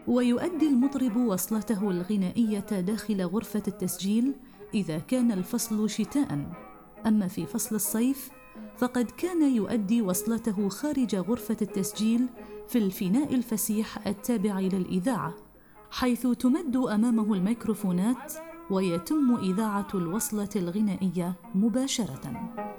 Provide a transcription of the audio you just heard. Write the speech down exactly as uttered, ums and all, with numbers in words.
ويؤدي المطرب وصلته الغنائية داخل غرفة التسجيل إذا كان الفصل شتاء، أما في فصل الصيف فقد كان يؤدي وصلته خارج غرفة التسجيل في الفناء الفسيح التابع للإذاعة، حيث تمد أمامه الميكروفونات ويتم إذاعة الوصلة الغنائية مباشرةً.